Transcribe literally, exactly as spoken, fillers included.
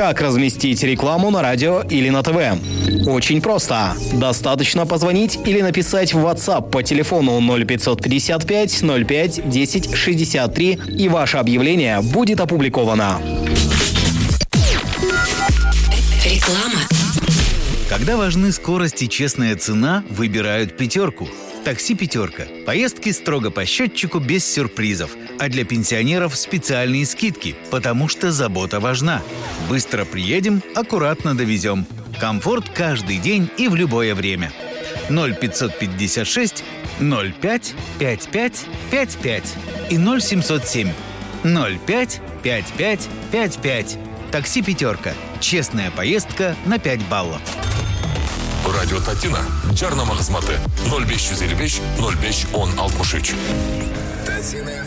Как разместить рекламу на радио или на ТВ? Очень просто. Достаточно позвонить или написать в WhatsApp по телефону ноль пятьсот пятьдесят пять ноль пять десять шестьдесят три, и ваше объявление будет опубликовано. Реклама. Когда важны скорость и честная цена, выбирают «Пятерку». Такси «Пятерка». Поездки строго по счетчику, без сюрпризов. А для пенсионеров специальные скидки, потому что забота важна. Быстро приедем, аккуратно довезем. Комфорт каждый день и в любое время. ноль пятьсот пятьдесят шесть ноль пять пять пять пять пять и ноль семьсот семь ноль пять пять пять пять пять. Такси «Пятерка». Честная поездка на пять баллов. Радио Татина. Жарнама хезмәте. ноль беш йөз илле биш ноль беш он алтмыш үч.